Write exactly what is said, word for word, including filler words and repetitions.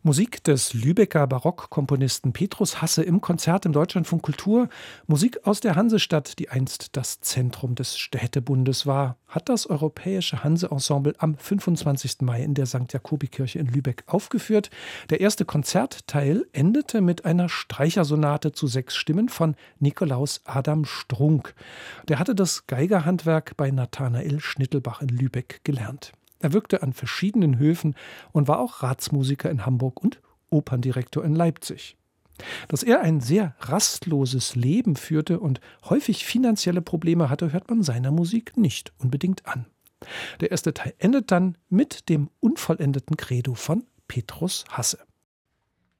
Musik des Lübecker Barockkomponisten Petrus Hasse im Konzert im Deutschlandfunk Kultur. Musik aus der Hansestadt, die einst das Zentrum des Städtebundes war, hat das Europäische Hanse-Ensemble am fünfundzwanzigsten Mai in der Sankt Jakobikirche in Lübeck aufgeführt. Der erste Konzertteil endete mit einer Streichersonate zu sechs Stimmen von Nikolaus Adam Strunk. Der hatte das Geigerhandwerk bei Nathanael Schnittelbach in Lübeck gelernt. Er wirkte an verschiedenen Höfen und war auch Ratsmusiker in Hamburg und Operndirektor in Leipzig. Dass er ein sehr rastloses Leben führte und häufig finanzielle Probleme hatte, hört man seiner Musik nicht unbedingt an. Der erste Teil endet dann mit dem unvollendeten Credo von Petrus Hasse.